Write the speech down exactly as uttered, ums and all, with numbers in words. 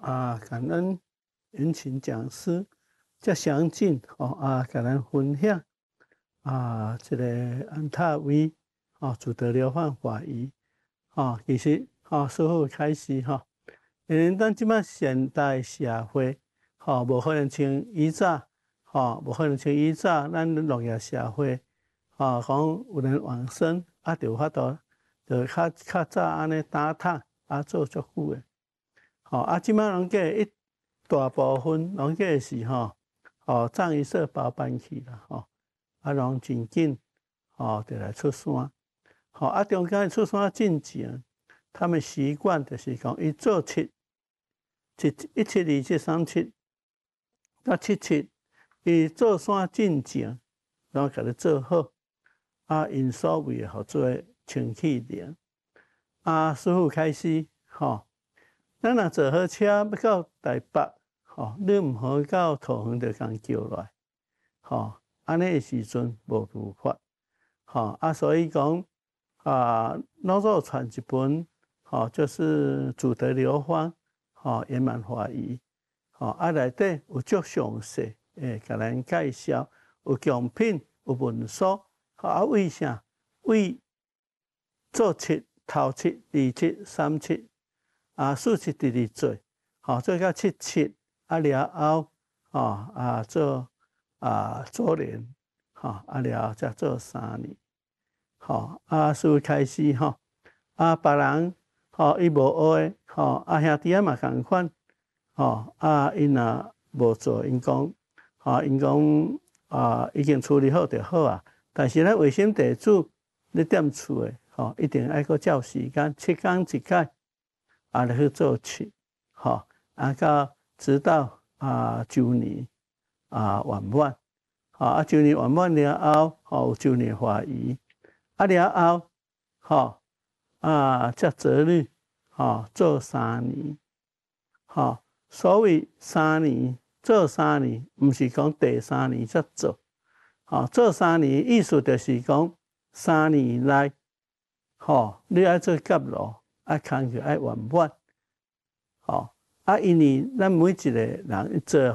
啊，感恩云琴讲师遮详尽吼啊，甲咱分享啊，这个安塔威啊，主德流放法医啊，其实啊，所有开始哈，因为咱即摆现代社会吼，无可能像以早吼，无可能像以早咱农业社会吼，讲有人往生啊，就有法度，就较较早安尼打躺啊，做足久诶。吼啊，即摆拢计一大部分拢计是吼，吼葬仪社包办去啦，吼啊，拢真紧，吼就来出山，吼啊，中间出山进前，他们习惯就是讲，伊做七七一七二七三七到七七，伊做山进前，然后甲你做好，啊，因所谓号做清气灵，啊，师傅开始，吼。咱若坐好车要到台北，吼，你毋好到桃园就共叫来，吼，安尼的时阵无如法，吼啊，所以讲啊，老早传一本，吼，就是主德流芳，吼，圆满法医，吼啊，内底有足详细诶，甲咱介绍，有奖品，有文书，吼啊，为啥？为做七头七、二七、三七。啊，四七直直做，吼、哦，做到七七，啊了后，吼、哦、啊做啊左年，吼、哦、啊了后才做三年，吼、哦、啊所以开始吼、哦，啊别人吼伊无学诶，吼、哦、啊兄弟仔嘛共款，吼、哦、啊因若无做，因讲，吼因讲啊已經處理好就好啊，但是咧卫生地主你踮厝诶，吼、哦、一定愛閣照時間，七天一擺。啊，来去做七，吼，啊，到直到啊周年啊圆满，吼啊周年圆满了后，吼有周年法仪，啊了后，吼啊才择日，吼做三年，吼所谓三年做三年，毋是讲第三年才做，吼做三年意思就是讲三年内，吼你爱做甲路。啊，工作爱圆满，吼啊！因为咱每一个人做